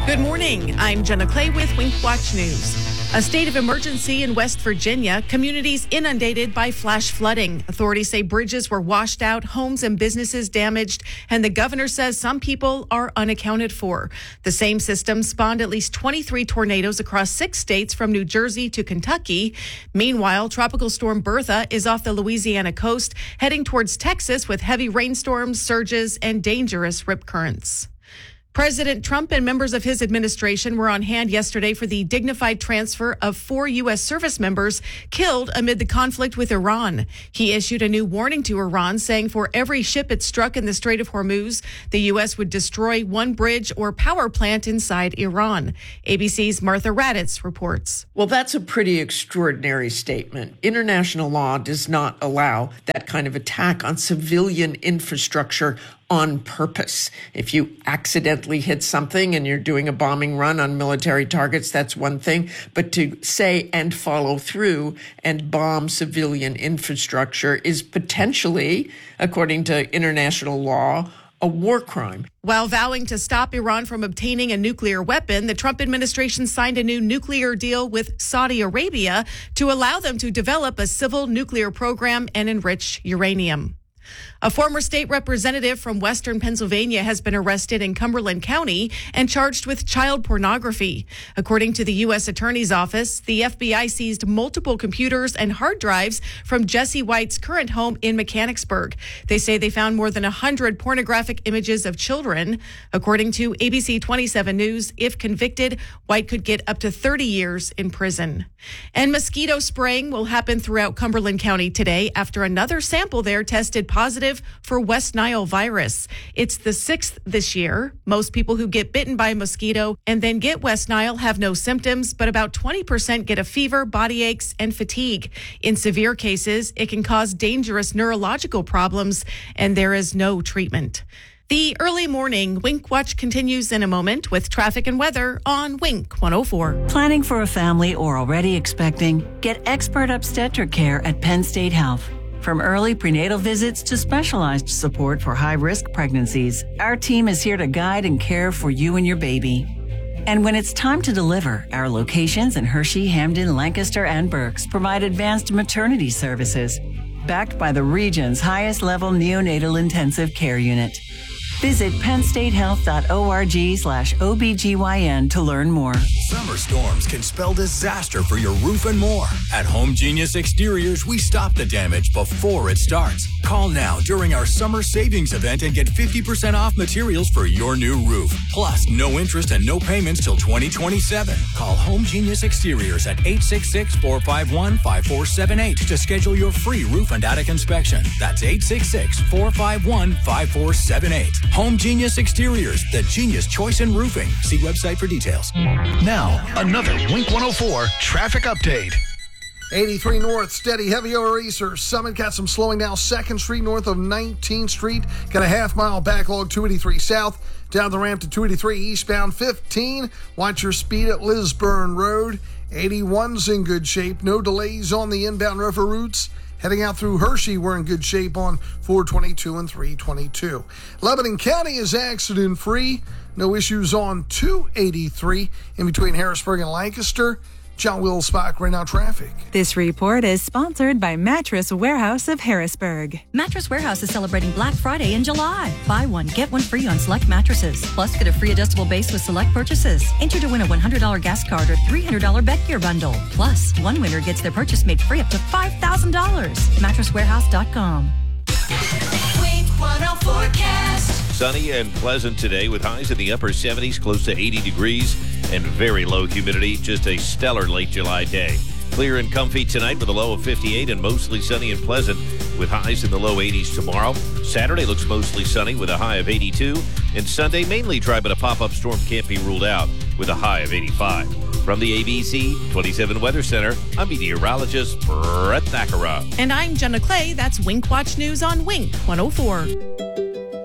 Good morning. I'm Jenna Clay with Wink Watch News. A state of emergency in West Virginia. Communities inundated by flash flooding. Authorities say bridges were washed out, homes and businesses damaged, and the governor says some people are unaccounted for. The same system spawned at least 23 tornadoes across 6 states from New Jersey to Kentucky. Meanwhile, Tropical Storm Bertha is off the Louisiana coast, heading towards Texas with heavy rainstorms, surges, and dangerous rip currents. President Trump and members of his administration were on hand yesterday for the dignified transfer of 4 U.S. service members killed amid the conflict with Iran. He issued a new warning to Iran, saying for every ship it struck in the Strait of Hormuz, the U.S. would destroy one bridge or power plant inside Iran. ABC's Martha Raddatz reports. Well, that's a pretty extraordinary statement. International law does not allow that kind of attack on civilian infrastructure on purpose. If you accidentally hit something and you're doing a bombing run on military targets, that's one thing. But to say and follow through and bomb civilian infrastructure is potentially, according to international law, a war crime. While vowing to stop Iran from obtaining a nuclear weapon, the Trump administration signed a new nuclear deal with Saudi Arabia to allow them to develop a civil nuclear program and enrich uranium. A former state representative from Western Pennsylvania has been arrested in Cumberland County and charged with child pornography. According to the U.S. Attorney's Office, the FBI seized multiple computers and hard drives from Jesse White's current home in Mechanicsburg. They say they found more than 100 pornographic images of children. According to ABC 27 News, if convicted, White could get up to 30 years in prison. And mosquito spraying will happen throughout Cumberland County today after another sample there tested positive for West Nile virus. It's the 6th this year. Most people who get bitten by a mosquito and then get West Nile have no symptoms, but about 20% get a fever, body aches, and fatigue. In severe cases, it can cause dangerous neurological problems, and there is no treatment. The early morning Wink Watch continues in a moment with traffic and weather on Wink 104. Planning for a family or already expecting? Get expert obstetric care at Penn State Health. From early prenatal visits to specialized support for high-risk pregnancies, our team is here to guide and care for you and your baby. And when it's time to deliver, our locations in Hershey, Hamden, Lancaster, and Berks provide advanced maternity services, backed by the region's highest-level neonatal intensive care unit. Visit pennstatehealth.org/OBGYN to learn more. Summer storms can spell disaster for your roof and more. At Home Genius Exteriors, we stop the damage before it starts. Call now during our summer savings event and get 50% off materials for your new roof. Plus, no interest and no payments till 2027. Call Home Genius Exteriors at 866-451-5478 to schedule your free roof and attic inspection. That's 866-451-5478. Home Genius Exteriors, the genius choice in roofing. See website for details. Now, another Wink 104 traffic update. 83 North, steady, heavy over Easter. Summit got some slowing down 2nd Street north of 19th Street. Got a half-mile backlog, 283 South. Down the ramp to 283 eastbound 15. Watch your speed at Lisburn Road. 81's in good shape. No delays on the inbound rougher routes. Heading out through Hershey, we're in good shape on 422 and 322. Lebanon County is accident-free. No issues on 283 in between Harrisburg and Lancaster. John Wills-Spock, right now traffic. This report is sponsored by Mattress Warehouse of Harrisburg. Mattress Warehouse is celebrating Black Friday in July. Buy one, get one free on select mattresses. Plus, get a free adjustable base with select purchases. Enter to win a $100 gas card or $300 bed gear bundle. Plus, one winner gets their purchase made free up to $5,000. MattressWarehouse.com. Wink 104 forecast. Sunny and pleasant today with highs in the upper 70s, close to 80 degrees, and very low humidity. Just a stellar late July day. Clear and comfy tonight with a low of 58 and mostly sunny and pleasant with highs in the low 80s tomorrow. Saturday looks mostly sunny with a high of 82. And Sunday mainly dry, but a pop-up storm can't be ruled out with a high of 85. From the ABC 27 Weather Center, I'm meteorologist Brett Thakara. And I'm Jenna Clay. That's Wink Watch News on Wink 104.